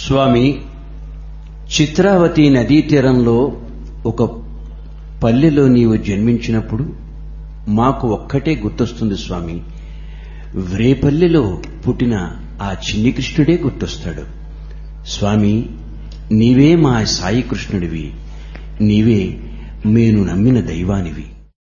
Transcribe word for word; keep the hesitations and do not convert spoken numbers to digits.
స్వామి, చిత్రావతి నదీ తీరంలో ఒక పల్లెలో నీవు జన్మించినప్పుడు మాకు ఒక్కటే గుర్తొస్తుంది స్వామి. వ్రేపల్లెలో పుట్టిన ఆ చిన్ని కృష్ణుడే గుర్తొస్తాడు. స్వామి, నీవే మా సాయి కృష్ణుడివి, నీవే మేము నమ్మిన దైవానివి.